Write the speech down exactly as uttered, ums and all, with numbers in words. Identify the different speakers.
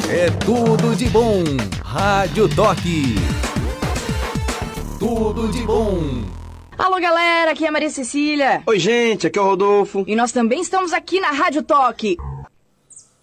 Speaker 1: É tudo de bom. Rádio Toque. Tudo de bom.
Speaker 2: Alô, galera, aqui é a Maria Cecília.
Speaker 3: Oi, gente, aqui é o Rodolfo.
Speaker 2: E nós também estamos aqui na Rádio Toque.